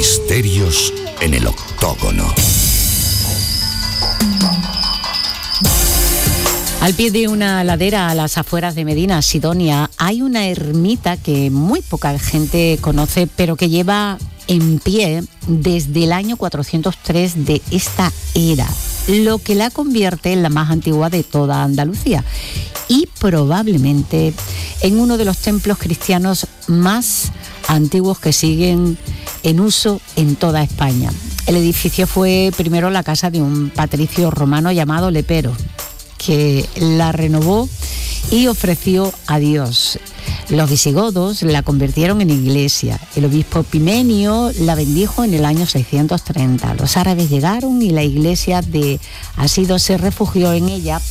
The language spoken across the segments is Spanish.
Misterios en el Octógono. Al pie de una ladera a las afueras de Medina Sidonia hay una ermita que muy poca gente conoce, pero que lleva en pie desde el año 403 de esta era, lo que la convierte en la más antigua de toda Andalucía y probablemente en uno de los templos cristianos más antiguos que siguen en uso en toda España. El edificio fue primero la casa de un patricio romano llamado Lepero, que la renovó y ofreció a Dios. Los visigodos la convirtieron en iglesia. El obispo Pimenio la bendijo en el año 630. Los árabes llegaron y la iglesia de Asido se refugió en ella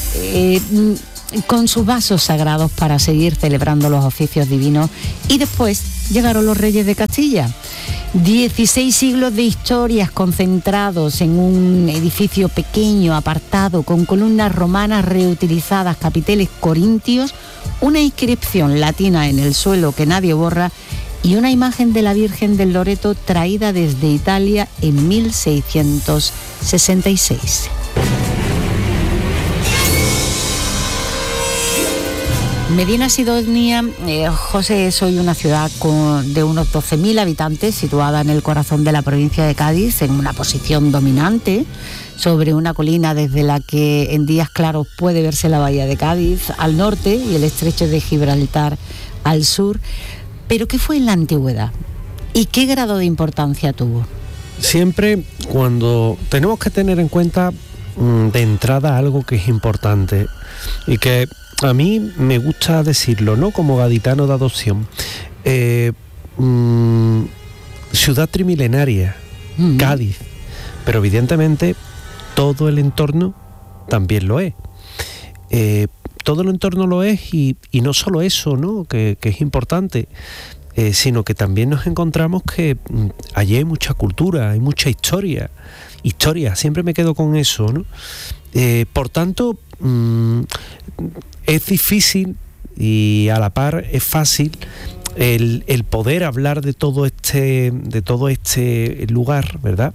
con sus vasos sagrados para seguir celebrando los oficios divinos. Y después llegaron los reyes de Castilla. 16 siglos de historias concentrados en un edificio pequeño, apartado, con columnas romanas reutilizadas, capiteles corintios, una inscripción latina en el suelo que nadie borra y una imagen de la Virgen del Loreto traída desde Italia en 1666. Medina Sidonia, José, es hoy una ciudad de unos 12.000 habitantes, situada en el corazón de la provincia de Cádiz, en una posición dominante, sobre una colina desde la que en días claros puede verse la bahía de Cádiz al norte y el estrecho de Gibraltar al sur. ¿Pero qué fue en la antigüedad? ¿Y qué grado de importancia tuvo? Siempre cuando tenemos que tener en cuenta de entrada algo que es importante y que a mí me gusta decirlo, ¿no? Como gaditano de adopción. Ciudad trimilenaria, Cádiz. Pero evidentemente todo el entorno también lo es. Todo el entorno lo es y no solo eso, ¿no? Que es importante, sino que también nos encontramos que allí hay mucha cultura, hay mucha historia. Siempre me quedo con eso, ¿no? Por tanto, es difícil y a la par es fácil el poder hablar de todo este lugar, ¿verdad?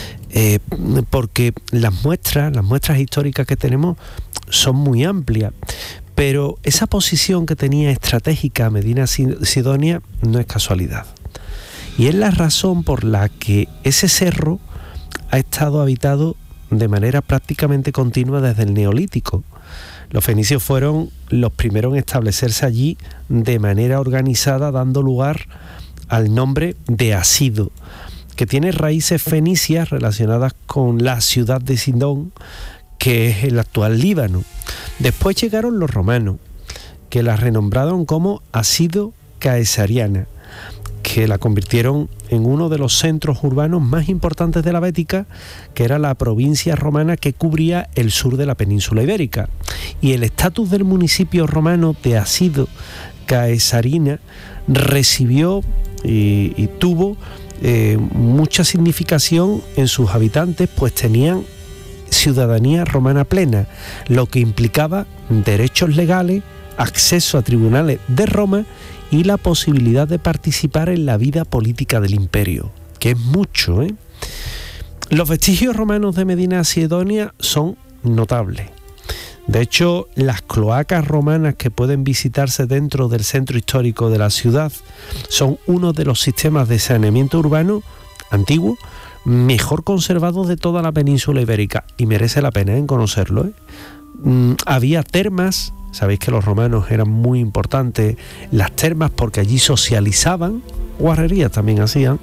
Porque las muestras históricas que tenemos son muy amplias, pero esa posición que tenía estratégica Medina Sidonia no es casualidad, y es la razón por la que ese cerro ha estado habitado de manera prácticamente continua desde el Neolítico. Los fenicios fueron los primeros en establecerse allí de manera organizada, dando lugar al nombre de Asido, que tiene raíces fenicias relacionadas con la ciudad de Sidón, que es el actual Líbano. Después llegaron los romanos, que la renombraron como Asido Caesariana, que la convirtieron en uno de los centros urbanos más importantes de la Bética, que era la provincia romana que cubría el sur de la península ibérica. Y el estatus del municipio romano de Asido Caesarina recibió y tuvo mucha significación en sus habitantes, pues tenían ciudadanía romana plena, lo que implicaba derechos legales, acceso a tribunales de Roma y la posibilidad de participar en la vida política del imperio, que es mucho, ¿eh? Los vestigios romanos de Medina Sidonia son notables. De hecho, las cloacas romanas que pueden visitarse dentro del centro histórico de la ciudad son uno de los sistemas de saneamiento urbano antiguo mejor conservados de toda la península ibérica, y merece la pena conocerlo, ¿eh? Había termas. Sabéis que los romanos eran muy importantes las termas porque allí socializaban, guarrerías también hacían,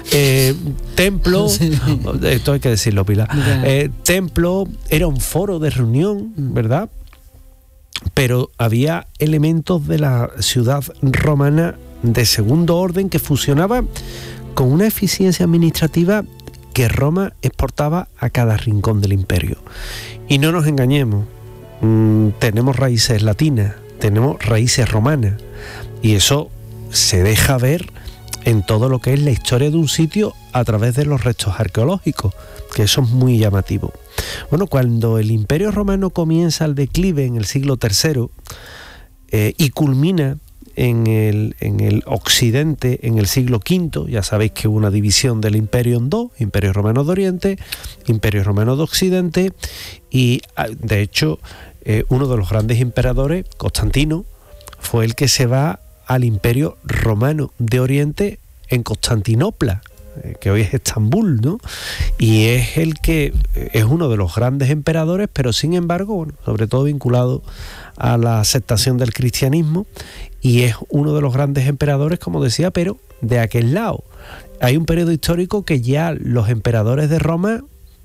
templo, sí. Esto hay que decirlo, Pilar, templo, era un foro de reunión, ¿verdad? Pero había elementos de la ciudad romana de segundo orden que funcionaban con una eficiencia administrativa que Roma exportaba a cada rincón del imperio. Y no nos engañemos, tenemos raíces latinas, tenemos raíces romanas, y eso se deja ver en todo lo que es la historia de un sitio a través de los restos arqueológicos, que eso es muy llamativo. Bueno, cuando el Imperio Romano comienza el declive en el siglo III y culmina en el occidente en el siglo V. Ya sabéis que hubo una división del imperio en dos: Imperio Romano de Oriente, Imperio Romano de Occidente, y de hecho uno de los grandes emperadores, Constantino, fue el que se va al Imperio Romano de Oriente en Constantinopla, que hoy es Estambul, ¿no? Y es el que es uno de los grandes emperadores, pero sin embargo, bueno, sobre todo vinculado a la aceptación del cristianismo, y es uno de los grandes emperadores, como decía, pero de aquel lado. Hay un periodo histórico que ya los emperadores de Roma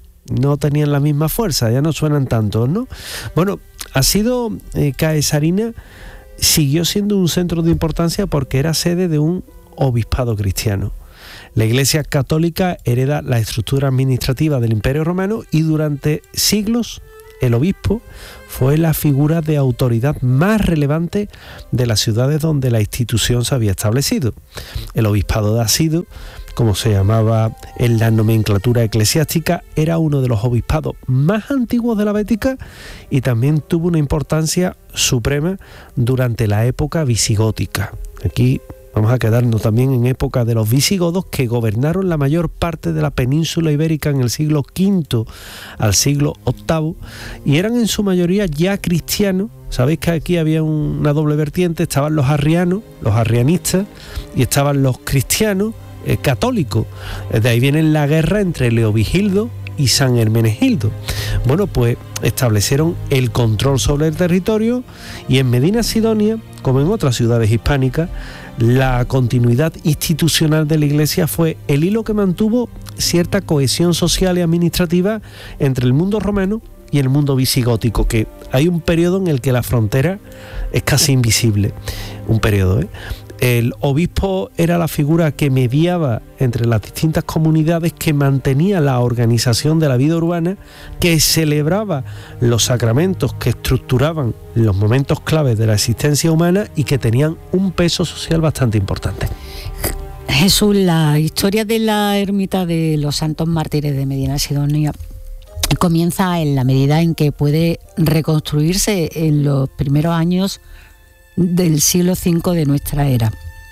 no tenían la misma fuerza, ya no suenan tantos, ¿no? Bueno, ha sido Caesarina, siguió siendo un centro de importancia porque era sede de un obispado cristiano. La Iglesia Católica hereda la estructura administrativa del Imperio Romano y durante siglos el obispo fue la figura de autoridad más relevante de las ciudades donde la institución se había establecido. El obispado de Asido, como se llamaba en la nomenclatura eclesiástica, era uno de los obispados más antiguos de la Bética y también tuvo una importancia suprema durante la época visigótica. Aquí vamos a quedarnos también en época de los visigodos, que gobernaron la mayor parte de la península ibérica en el siglo V al siglo VIII y eran en su mayoría ya cristianos. Sabéis que aquí había una doble vertiente: estaban los arrianos, los arrianistas, y estaban los cristianos católicos. De ahí viene la guerra entre Leovigildo y San Hermenegildo. Bueno, pues establecieron el control sobre el territorio, y en Medina Sidonia, como en otras ciudades hispánicas, la continuidad institucional de la Iglesia fue el hilo que mantuvo cierta cohesión social y administrativa entre el mundo romano y el mundo visigótico, que hay un periodo en el que la frontera es casi invisible. Un periodo, El obispo era la figura que mediaba entre las distintas comunidades, que mantenía la organización de la vida urbana, que celebraba los sacramentos que estructuraban los momentos claves de la existencia humana y que tenían un peso social bastante importante. Jesús, la historia de la ermita de los Santos Mártires de Medina Sidonia comienza en la medida en que puede reconstruirse en los primeros años del siglo V de nuestra era.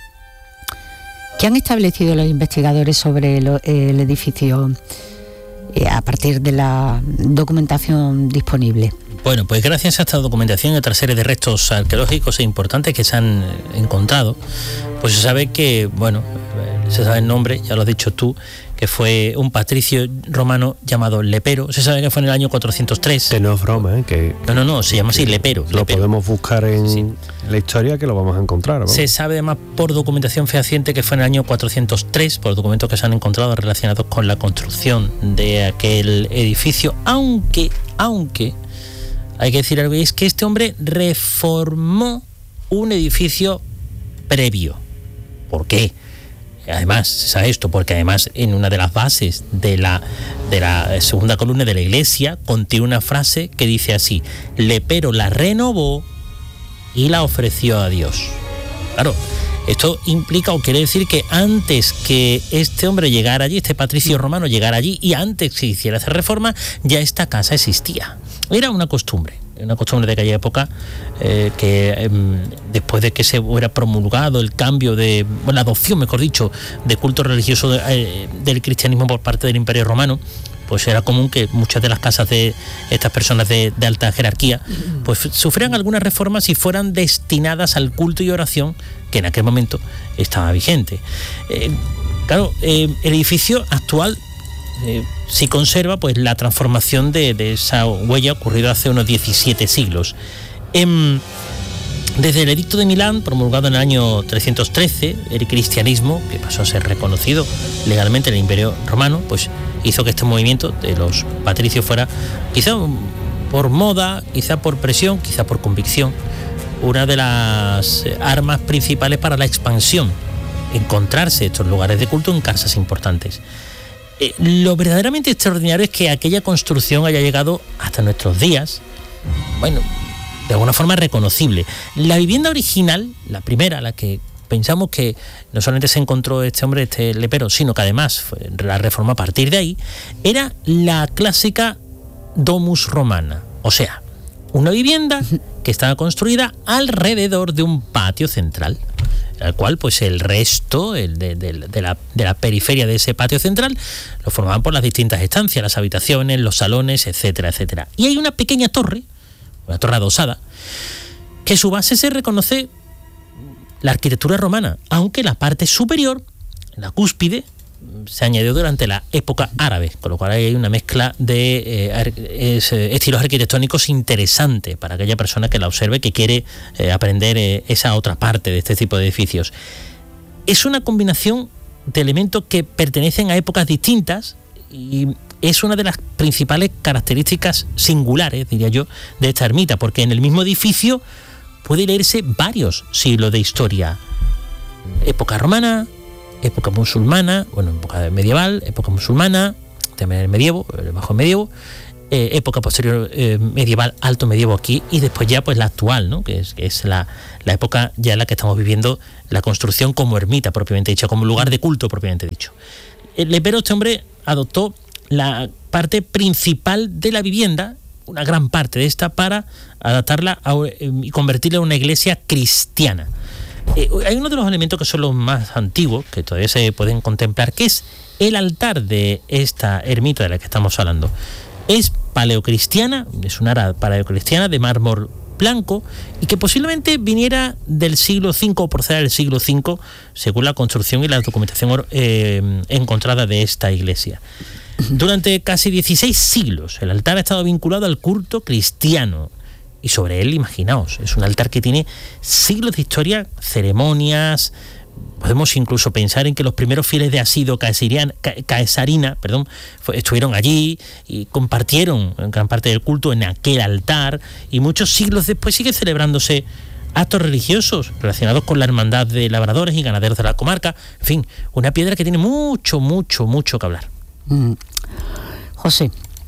¿Qué han establecido los investigadores sobre el edificio a partir de la documentación disponible? Bueno, pues gracias a esta documentación y otra serie de restos arqueológicos e importantes que se han encontrado, pues se sabe que, bueno, se sabe el nombre, ya lo has dicho tú, que fue un patricio romano llamado Lepero. Se sabe que fue en el año 403. Que no es broma, que... No, se llama así, Lepero. Lo podemos buscar en la historia, que lo vamos a encontrar. Vamos. Se sabe además por documentación fehaciente que fue en el año 403, por documentos que se han encontrado relacionados con la construcción de aquel edificio, aunque hay que decir algo, y es que este hombre reformó un edificio previo. ¿Por qué? Además, se sabe esto porque además en una de las bases de la segunda columna de la iglesia contiene una frase que dice así: Lepero la renovó y la ofreció a Dios. Claro, esto implica o quiere decir que antes que este hombre llegara allí, este patricio romano llegara allí, y antes que se hiciera esa reforma, ya esta casa existía. Era una costumbre de aquella época, que después de que se hubiera promulgado el cambio la adopción, mejor dicho, de culto religioso del cristianismo por parte del Imperio Romano, pues era común que muchas de las casas de estas personas de alta jerarquía pues sufrieran algunas reformas y fueran destinadas al culto y oración que en aquel momento estaba vigente. Claro, el edificio actual sí conserva pues la transformación de esa huella ocurrida hace unos 17 siglos. Desde el Edicto de Milán, promulgado en el año 313, el cristianismo, que pasó a ser reconocido legalmente en el Imperio Romano, pues hizo que este movimiento de los patricios fuera, quizá por moda, quizá por presión, quizá por convicción, una de las armas principales para la expansión, encontrarse estos lugares de culto en casas importantes. Lo verdaderamente extraordinario es que aquella construcción haya llegado hasta nuestros días, bueno, de alguna forma reconocible. La vivienda original, la primera, la que pensamos que no solamente se encontró este hombre, este Lepero, sino que además la reformó a partir de ahí, era la clásica domus romana, o sea, una vivienda que estaba construida alrededor de un patio central. al cual pues el resto de la periferia de ese patio central lo formaban por las distintas estancias, las habitaciones, los salones, etcétera, etcétera. Y hay una pequeña torre, una torre adosada, que su base se reconoce la arquitectura romana, aunque la parte superior, la cúspide, se añadió durante la época árabe, con lo cual hay una mezcla de estilos arquitectónicos interesante para aquella persona que la observe, que quiere aprender esa otra parte de este tipo de edificios. Es una combinación de elementos que pertenecen a épocas distintas y es una de las principales características singulares, diría yo, de esta ermita, porque en el mismo edificio puede leerse varios siglos de historia. Época romana, época musulmana, bueno, época medieval, época musulmana, también el medievo, el bajo medievo, época posterior medieval, alto medievo aquí, y después ya pues la actual, ¿no? que es la época ya en la que estamos viviendo la construcción como ermita propiamente dicha, como lugar de culto propiamente dicho. Pero este hombre adoptó la parte principal de la vivienda, una gran parte de esta, para adaptarla y convertirla en una iglesia cristiana. Hay uno de los elementos que son los más antiguos, que todavía se pueden contemplar, que es el altar de esta ermita de la que estamos hablando. Es paleocristiana, es una era paleocristiana de mármol blanco y que posiblemente viniera del siglo V o proceda del siglo V, según la construcción y la documentación encontrada de esta iglesia. Durante casi 16 siglos el altar ha estado vinculado al culto cristiano. Y sobre él, imaginaos, es un altar que tiene siglos de historia, ceremonias. Podemos incluso pensar en que los primeros fieles de Asido Caesarina, estuvieron allí y compartieron gran parte del culto en aquel altar. Y muchos siglos después sigue celebrándose actos religiosos relacionados con la hermandad de labradores y ganaderos de la comarca. En fin, una piedra que tiene mucho que hablar. José,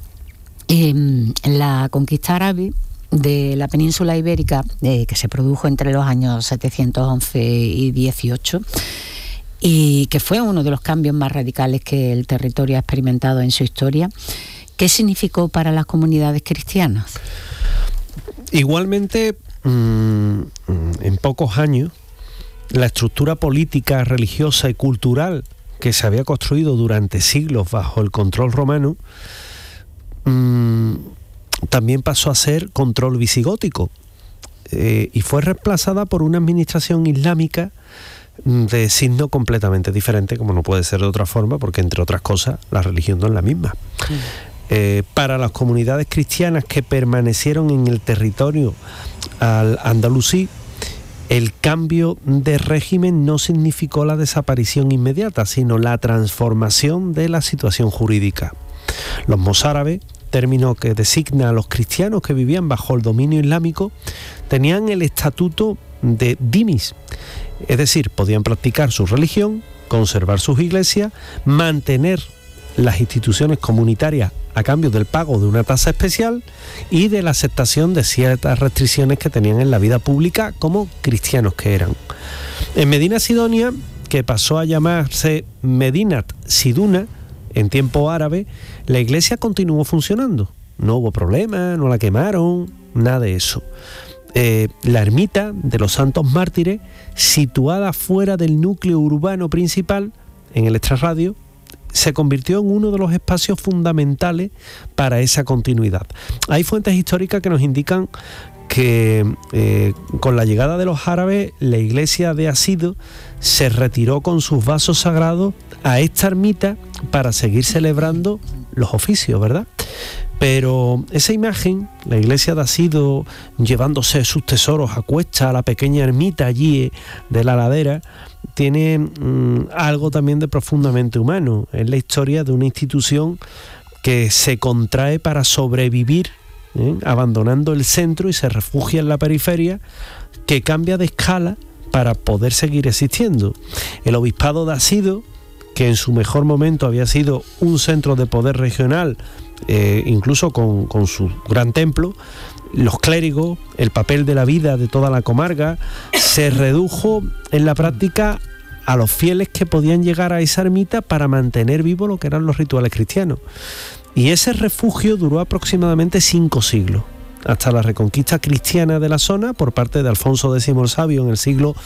la conquista árabe de la península ibérica, que se produjo entre los años 711 y 18, y que fue uno de los cambios más radicales que el territorio ha experimentado en su historia, ¿qué significó para las comunidades cristianas? Igualmente, en pocos años, la estructura política, religiosa y cultural que se había construido durante siglos bajo el control romano, también pasó a ser control visigótico y fue reemplazada por una administración islámica de signo completamente diferente, como no puede ser de otra forma, porque entre otras cosas la religión no es la misma. Para las comunidades cristianas que permanecieron en el territorio andalusí, el cambio de régimen no significó la desaparición inmediata, sino la transformación de la situación jurídica. Los mozárabes, término que designa a los cristianos que vivían bajo el dominio islámico, tenían el estatuto de dhimis, es decir, podían practicar su religión, conservar sus iglesias, mantener las instituciones comunitarias a cambio del pago de una tasa especial y de la aceptación de ciertas restricciones que tenían en la vida pública como cristianos que eran. En Medina Sidonia, que pasó a llamarse Medinat Siduna en tiempo árabe, la iglesia continuó funcionando. No hubo problema, no la quemaron, nada de eso. La ermita de los Santos Mártires, situada fuera del núcleo urbano principal, en el extrarradio, se convirtió en uno de los espacios fundamentales para esa continuidad. Hay fuentes históricas que nos indican que con la llegada de los árabes, la iglesia de Asido se retiró con sus vasos sagrados a esta ermita para seguir celebrando los oficios, ¿verdad? Pero esa imagen, la iglesia de Asido llevándose sus tesoros a cuesta a la pequeña ermita allí de la ladera, tiene algo también de profundamente humano. Es la historia de una institución que se contrae para sobrevivir, abandonando el centro y se refugia en la periferia, que cambia de escala para poder seguir existiendo. El obispado de Asido, que en su mejor momento había sido un centro de poder regional, incluso con su gran templo, los clérigos, el papel de la vida de toda la comarca, se redujo en la práctica a los fieles que podían llegar a esa ermita para mantener vivo lo que eran los rituales cristianos. Y ese refugio duró aproximadamente 5 siglos, hasta la reconquista cristiana de la zona por parte de Alfonso X el Sabio en el siglo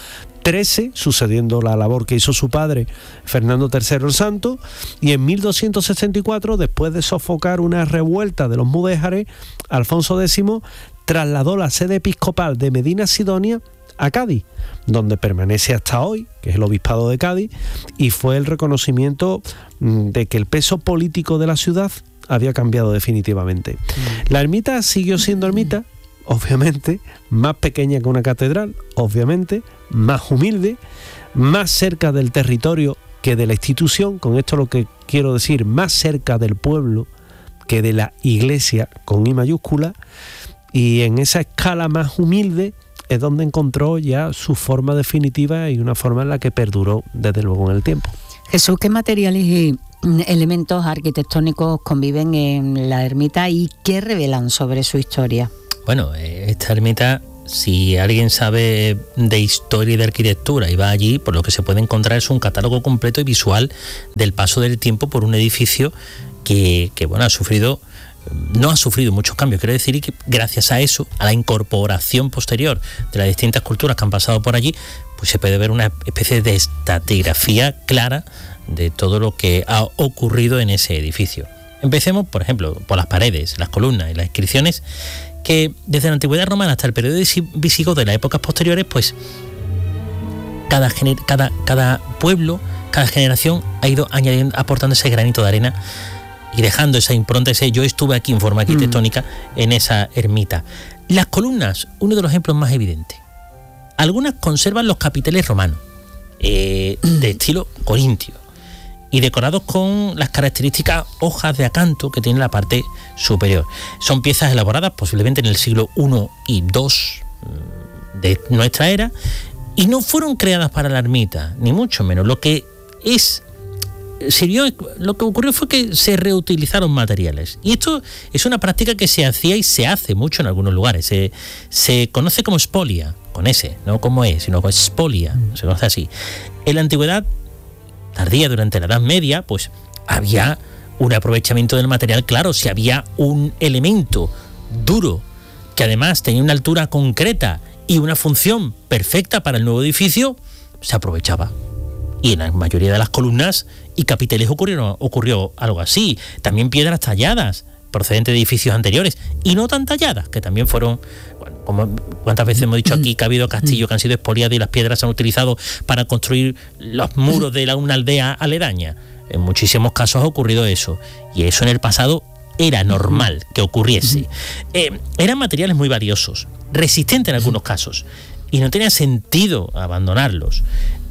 XIII, sucediendo la labor que hizo su padre Fernando III el Santo, y en 1264, después de sofocar una revuelta de los mudéjares, Alfonso X trasladó la sede episcopal de Medina Sidonia a Cádiz, donde permanece hasta hoy, que es el obispado de Cádiz, y fue el reconocimiento de que el peso político de la ciudad había cambiado definitivamente. La ermita siguió siendo ermita, obviamente, más pequeña que una catedral, obviamente, más humilde, más cerca del territorio que de la institución. Con esto lo que quiero decir, más cerca del pueblo que de la iglesia, con I mayúscula, y en esa escala más humilde es donde encontró ya su forma definitiva y una forma en la que perduró desde luego en el tiempo. Jesús, ¿qué materiales y elementos arquitectónicos conviven en la ermita y qué revelan sobre su historia? Bueno, esta ermita, si alguien sabe de historia y de arquitectura y va allí, por lo que se puede encontrar es un catálogo completo y visual del paso del tiempo por un edificio que bueno, no ha sufrido muchos cambios, quiero decir, y que gracias a eso, a la incorporación posterior de las distintas culturas que han pasado por allí, pues se puede ver una especie de estratigrafía clara de todo lo que ha ocurrido en ese edificio. Empecemos, por ejemplo, por las paredes, las columnas y las inscripciones, que desde la antigüedad romana hasta el periodo visigodo de las épocas posteriores, pues cada pueblo, cada generación ha ido añadiendo, aportando ese granito de arena y dejando esa impronta, ese yo estuve aquí en forma arquitectónica en esa ermita. Las columnas, uno de los ejemplos más evidentes. Algunas conservan los capiteles romanos, de estilo corintio, y decorados con las características hojas de acanto que tiene la parte superior. Son piezas elaboradas posiblemente en el siglo I y II de nuestra era, y no fueron creadas para la ermita, ni mucho menos. Lo que ocurrió fue que se reutilizaron materiales, y esto es una práctica que se hacía y se hace mucho en algunos lugares. Se conoce como spolia, con S, no como E, sino como spolia, se conoce así. En la antigüedad tardía, durante la Edad Media, pues había un aprovechamiento del material. Claro, si había un elemento duro que además tenía una altura concreta y una función perfecta para el nuevo edificio, se aprovechaba. Y en la mayoría de las columnas y capiteles ocurrió algo así. También piedras talladas procedentes de edificios anteriores, y no tan talladas, que también fueron, como cuántas veces hemos dicho aquí, que ha habido castillos que han sido expoliados y las piedras se han utilizado para construir los muros de una aldea aledaña. En muchísimos casos ha ocurrido eso, y eso en el pasado era normal que ocurriese. Eran materiales muy valiosos, resistentes en algunos casos, y no tenía sentido abandonarlos.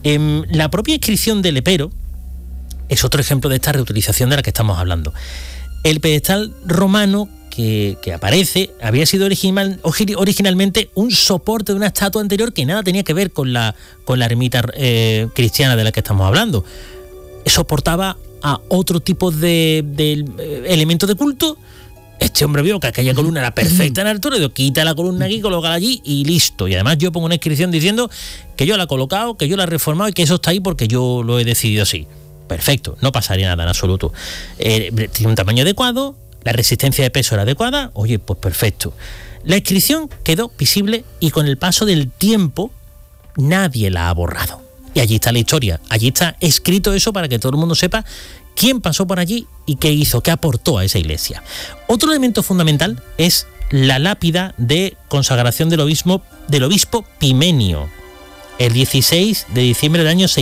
La propia inscripción del lepero es otro ejemplo de esta reutilización de la que estamos hablando. El pedestal romano que aparece había sido originalmente un soporte de una estatua anterior que nada tenía que ver con la ermita cristiana de la que estamos hablando. Soportaba a otro tipo de elementos de culto. Este hombre vio que aquella columna era perfecta en altura y dijo: quita la columna aquí, colócala allí y listo. Y además yo pongo una inscripción diciendo que yo la he colocado, que yo la he reformado y que eso está ahí porque yo lo he decidido así. Perfecto, no pasaría nada en absoluto. Tiene un tamaño adecuado, la resistencia de peso era adecuada, oye, pues perfecto. La inscripción quedó visible y con el paso del tiempo nadie la ha borrado. Y allí está la historia, allí está escrito eso para que todo el mundo sepa quién pasó por allí y qué hizo, qué aportó a esa iglesia. Otro elemento fundamental es la lápida de consagración del obispo Pimenio, el 16 de diciembre del año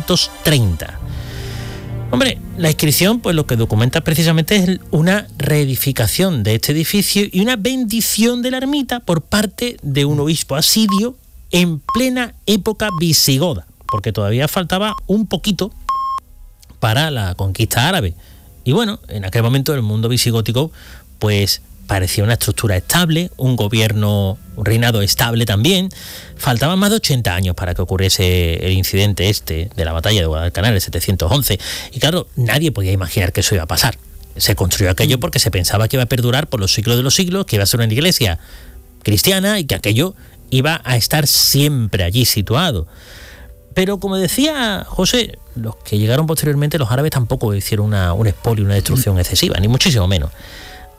630. Hombre, la inscripción pues lo que documenta precisamente es una reedificación de este edificio y una bendición de la ermita por parte de un obispo asirio en plena época visigoda, porque todavía faltaba un poquito para la conquista árabe. Y bueno, en aquel momento el mundo visigótico pues parecía una estructura estable, un reinado estable también. Faltaban más de 80 años para que ocurriese el incidente de la batalla de Guadalcanal, el 711. Y claro, nadie podía imaginar que eso iba a pasar. Se construyó aquello porque se pensaba que iba a perdurar por los siglos de los siglos, que iba a ser una iglesia cristiana y que aquello iba a estar siempre allí situado. Pero como decía José, los que llegaron posteriormente, los árabes tampoco hicieron un expolio, una destrucción excesiva, ni muchísimo menos.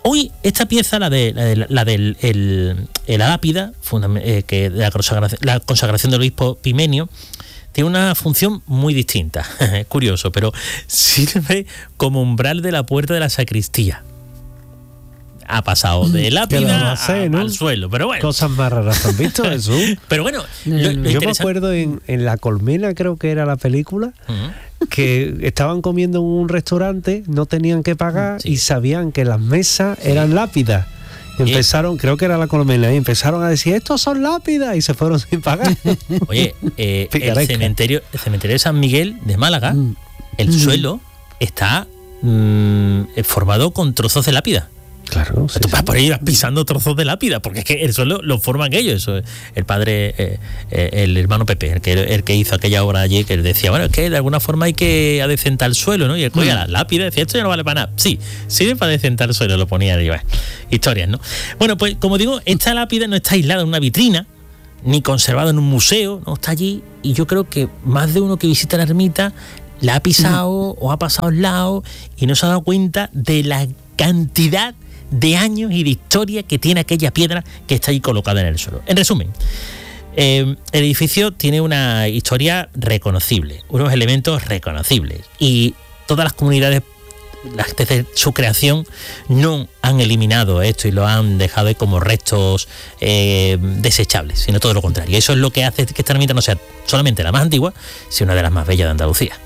Hoy esta pieza, la de la lápida, que de la consagración del obispo Pimenio, tiene una función muy distinta. Es curioso, pero sirve como umbral de la puerta de la sacristía. Ha pasado de lápida al suelo, pero bueno. Cosas más raras han visto, Jesús. Pero bueno, yo me acuerdo en La Colmena, creo que era la película, que estaban comiendo en un restaurante, no tenían que pagar y sabían que las mesas eran lápidas. Empezaron, creo que era La Colmena, y empezaron a decir, estos son lápidas, y se fueron sin pagar. Oye, el cementerio de San Miguel de Málaga, el suelo está formado con trozos de lápida. Claro, tú vas por ahí pisando trozos de lápida, porque es que el suelo lo forman ellos. Eso, el padre, el hermano Pepe, el que hizo aquella obra allí, que decía, bueno, es que de alguna forma hay que adecentar el suelo, ¿no? Y él cogía la lápida y decía, esto ya no vale para nada. Sí, sirve para adecentar el suelo, lo ponía arriba. Historias, ¿no? Bueno, pues como digo, esta lápida no está aislada en una vitrina, ni conservada en un museo, no, está allí, y yo creo que más de uno que visita la ermita la ha pisado o ha pasado al lado y no se ha dado cuenta de la cantidad de años y de historia que tiene aquella piedra que está ahí colocada en el suelo. En resumen, el edificio tiene una historia reconocible, unos elementos reconocibles, y todas las comunidades desde su creación no han eliminado esto y lo han dejado como restos desechables, sino todo lo contrario. Eso es lo que hace que esta ermita no sea solamente la más antigua, sino una de las más bellas de Andalucía.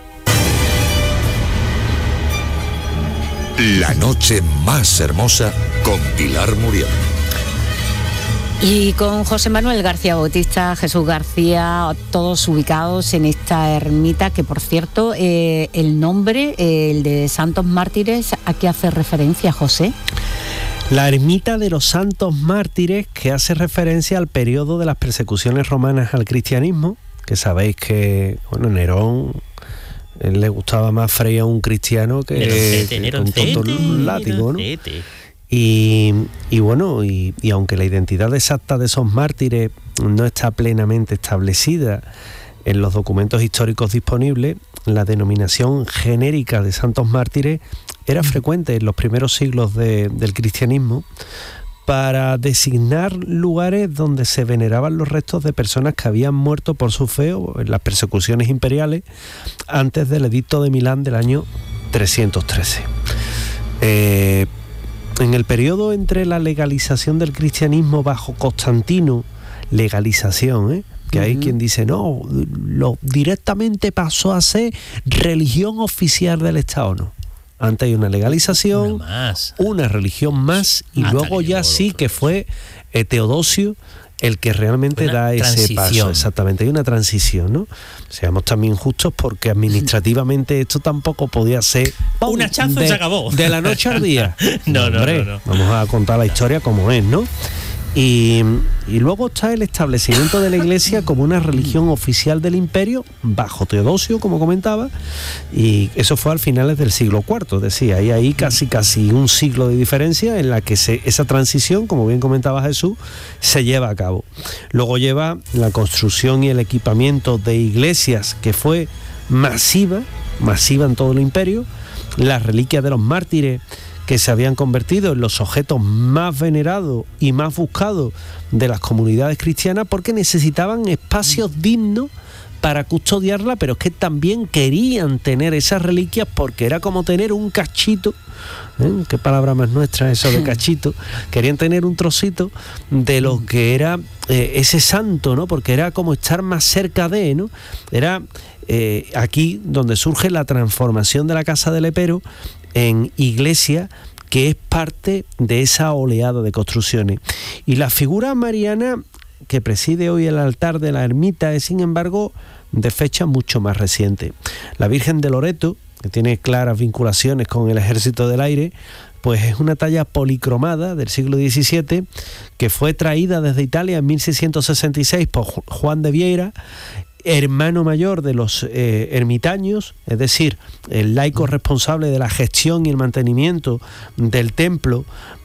La noche más hermosa con Pilar Muriel. Y con José Manuel García Bautista, Jesús García, todos ubicados en esta ermita, que por cierto, el nombre, el de Santos Mártires, ¿a qué hace referencia, José? La ermita de los Santos Mártires, que hace referencia al periodo de las persecuciones romanas al cristianismo, que sabéis que, bueno, Nerón, él le gustaba más freír a un cristiano que con todo el látigo, ¿no? Y bueno, y aunque la identidad exacta de esos mártires no está plenamente establecida en los documentos históricos disponibles, la denominación genérica de santos mártires era frecuente en los primeros siglos del cristianismo para designar lugares donde se veneraban los restos de personas que habían muerto por su fe o en las persecuciones imperiales antes del edicto de Milán del año 313. En el periodo entre la legalización del cristianismo bajo Constantino, legalización, que hay quien dice, no, directamente pasó a ser religión oficial del Estado, no. Antes hay una legalización, una religión más, y luego ya sí que fue Teodosio el que realmente da ese paso. Exactamente, hay una transición, ¿no? Seamos también justos, porque administrativamente esto tampoco podía ser un hachazo y se acabó. De la noche al día. No. Vamos a contar la historia como es, ¿no? Y luego está el establecimiento de la Iglesia como una religión oficial del imperio bajo Teodosio, como comentaba, y eso fue al finales del siglo IV, decía, hay ahí casi un siglo de diferencia en la que esa transición, como bien comentaba Jesús, se lleva a cabo. Luego lleva la construcción y el equipamiento de iglesias, que fue masiva en todo el imperio, las reliquias de los mártires, que se habían convertido en los objetos más venerados y más buscados de las comunidades cristianas, porque necesitaban espacios dignos para custodiarla, pero es que también querían tener esas reliquias porque era como tener un cachito, qué palabra más nuestra eso de cachito, querían tener un trocito de lo que era ese santo, ¿no? Porque era como estar más cerca de, ¿no? Era aquí donde surge la transformación de la casa del Lepero en iglesia, que es parte de esa oleada de construcciones. Y la figura mariana que preside hoy el altar de la ermita es, sin embargo, de fecha mucho más reciente. La Virgen de Loreto, que tiene claras vinculaciones con el Ejército del Aire, pues es una talla policromada del siglo XVII que fue traída desde Italia en 1666 por Juan de Vieira, hermano mayor de los ermitaños, es decir, el laico responsable de la gestión y el mantenimiento del templo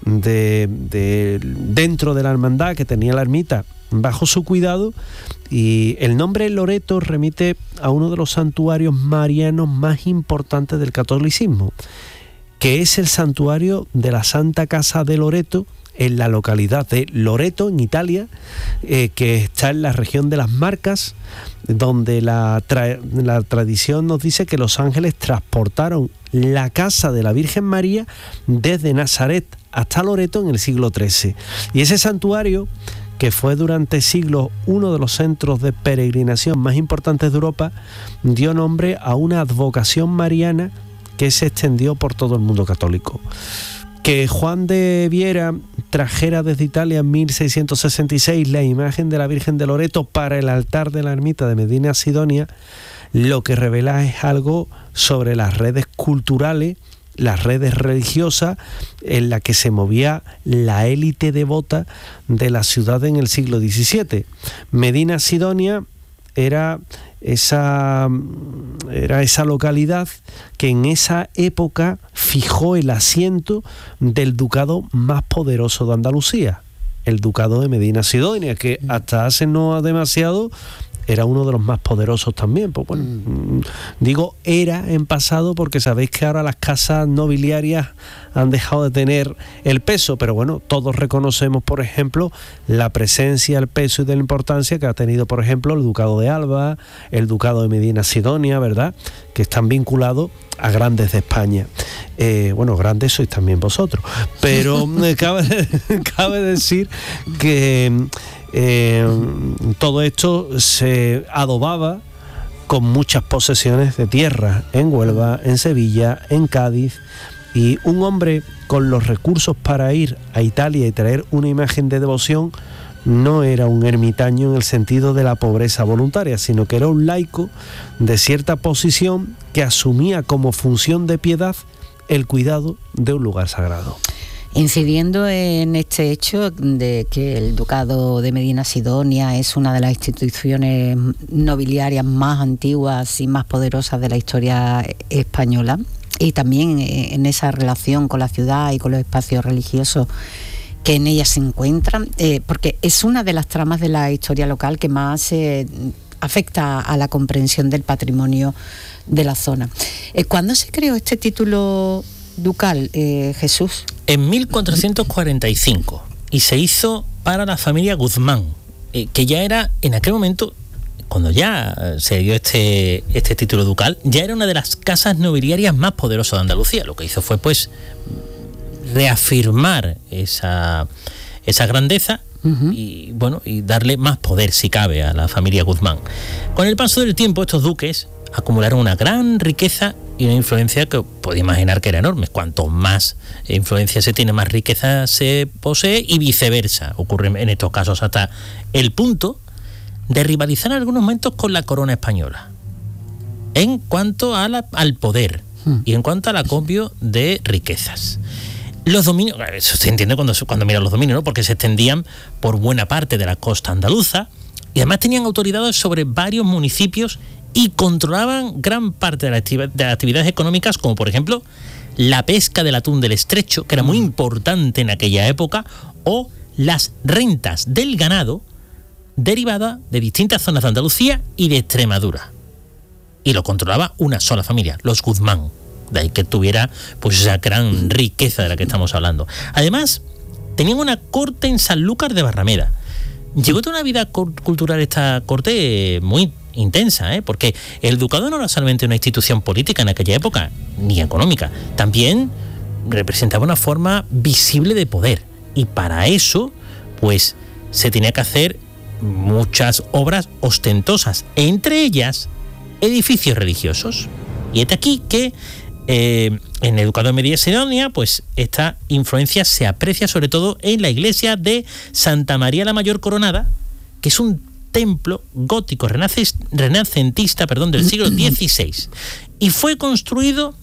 dentro de la hermandad que tenía la ermita bajo su cuidado. Y el nombre Loreto remite a uno de los santuarios marianos más importantes del catolicismo, que es el santuario de la Santa Casa de Loreto, en la localidad de Loreto, en Italia, que está en la región de las Marcas, donde la tradición nos dice que los ángeles transportaron la casa de la Virgen María desde Nazaret hasta Loreto en el siglo XIII. Y ese santuario, que fue durante siglos uno de los centros de peregrinación más importantes de Europa, dio nombre a una advocación mariana que se extendió por todo el mundo católico. Que Juan de Viera trajera desde Italia en 1666 la imagen de la Virgen de Loreto para el altar de la ermita de Medina Sidonia, lo que revela es algo sobre las redes culturales, las redes religiosas en la que se movía la élite devota de la ciudad en el siglo XVII. Medina Sidonia era esa localidad que en esa época fijó el asiento del ducado más poderoso de Andalucía, el ducado de Medina Sidonia, que hasta hace no demasiado era uno de los más poderosos también. Pues bueno, digo era en pasado porque sabéis que ahora las casas nobiliarias han dejado de tener el peso, pero bueno, todos reconocemos, por ejemplo, la presencia, el peso y de la importancia que ha tenido, por ejemplo, el ducado de Alba, el ducado de Medina Sidonia, ¿verdad?, que están vinculados a grandes de España. Bueno, grandes sois también vosotros, pero cabe decir que todo esto se adobaba con muchas posesiones de tierra en Huelva, en Sevilla, en Cádiz, y un hombre con los recursos para ir a Italia y traer una imagen de devoción no era un ermitaño en el sentido de la pobreza voluntaria, sino que era un laico de cierta posición que asumía como función de piedad el cuidado de un lugar sagrado. Incidiendo en este hecho de que el Ducado de Medina Sidonia es una de las instituciones nobiliarias más antiguas y más poderosas de la historia española, y también en esa relación con la ciudad y con los espacios religiosos que en ella se encuentran, porque es una de las tramas de la historia local que más afecta a la comprensión del patrimonio de la zona. ¿Cuándo se creó este título ducal, Jesús? En 1445, y se hizo para la familia Guzmán, que ya era en aquel momento, cuando ya se dio este título ducal, ya era una de las casas nobiliarias más poderosas de Andalucía. Lo que hizo fue pues reafirmar esa grandeza y bueno, y darle más poder, si cabe, a la familia Guzmán. Con el paso del tiempo, estos duques acumularon una gran riqueza y una influencia que podía imaginar que era enorme. Cuanto más influencia se tiene, más riqueza se posee, y viceversa. Ocurre en estos casos hasta el punto de rivalizar en algunos momentos con la corona española en cuanto a al poder y en cuanto al acopio de riquezas. Los dominios, eso se entiende cuando miran los dominios, ¿no?, porque se extendían por buena parte de la costa andaluza y además tenían autoridades sobre varios municipios y controlaban gran parte de las actividades económicas, como por ejemplo la pesca del atún del estrecho, que era muy importante en aquella época, o las rentas del ganado derivada de distintas zonas de Andalucía y de Extremadura. Y lo controlaba una sola familia, los Guzmán. De ahí que tuviera pues esa gran riqueza de la que estamos hablando. Además, tenían una corte en Sanlúcar de Barrameda. Llegó toda una vida cultural esta corte muy intensa, porque el ducado no era solamente una institución política en aquella época, ni económica, también representaba una forma visible de poder, y para eso pues se tenía que hacer muchas obras ostentosas, entre ellas edificios religiosos. Y es aquí que en el Ducado de Medina Sidonia, pues esta influencia se aprecia sobre todo en la iglesia de Santa María la Mayor Coronada, que es un templo gótico renacentista del siglo XVI, y fue construido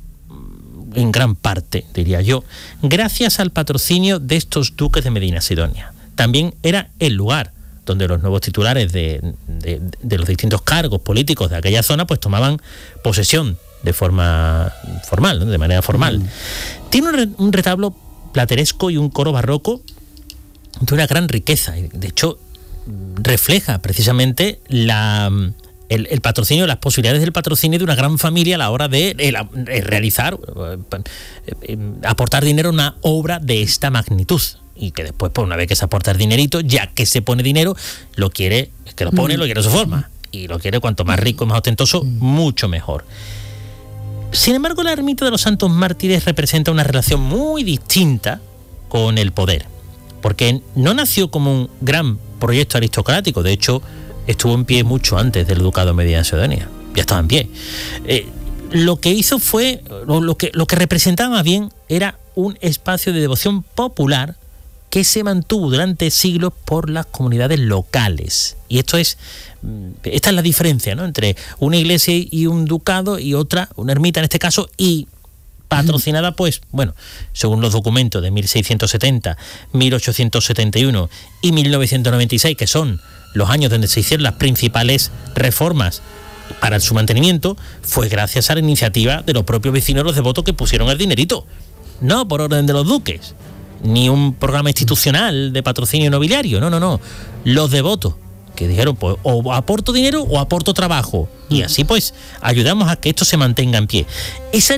en gran parte, diría yo, gracias al patrocinio de estos duques de Medina Sidonia. También era el lugar donde los nuevos titulares de los distintos cargos políticos de aquella zona pues tomaban posesión de forma formal, ¿no?, de manera formal. Tiene un retablo plateresco y un coro barroco de una gran riqueza. De hecho, refleja precisamente el patrocinio, las posibilidades del patrocinio de una gran familia a la hora de realizar, aportar dinero a una obra de esta magnitud. Y que después, pues una vez que se aporta el dinerito, ya que se pone dinero, lo quiere, es que lo pone, lo quiere de su forma. Y lo quiere cuanto más rico y más ostentoso, mucho mejor. Sin embargo, la ermita de los Santos Mártires representa una relación muy distinta con el poder. Porque no nació como un gran proyecto aristocrático, de hecho, estuvo en pie mucho antes del Ducado de Medina Sidonia. Ya estaba en pie. Lo que hizo fue, lo que representaba más bien, era un espacio de devoción popular que se mantuvo durante siglos por las comunidades locales. Y esta es la diferencia, ¿no?, entre una iglesia y un ducado, y otra, una ermita en este caso, y patrocinada, pues, bueno, según los documentos de 1670, 1871 y 1996, que son los años donde se hicieron las principales reformas para su mantenimiento, fue gracias a la iniciativa de los propios vecinos, los devotos, que pusieron el dinerito. No por orden de los duques, ni un programa institucional de patrocinio nobiliario, no. Los devotos, que dijeron, pues, o aporto dinero o aporto trabajo. Y así, pues, ayudamos a que esto se mantenga en pie. Esa